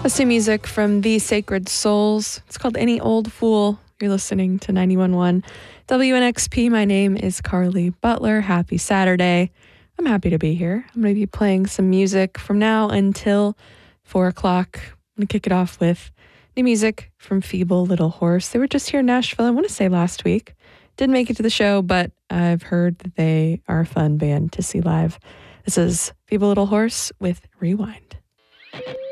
Let's do music from The Sacred Souls. It's called Any Old Fool. You're listening to 91.1 WNXP. My name is Carly Butler. Happy Saturday. I'm happy to be here. I'm going to be playing some music from now until 4 o'clock. I'm going to kick it off with new music from Feeble Little Horse. They were just here in Nashville, I want to say last week. Didn't make it to the show, but I've heard that they are a fun band to see live. This is Feeble Little Horse with Rewind.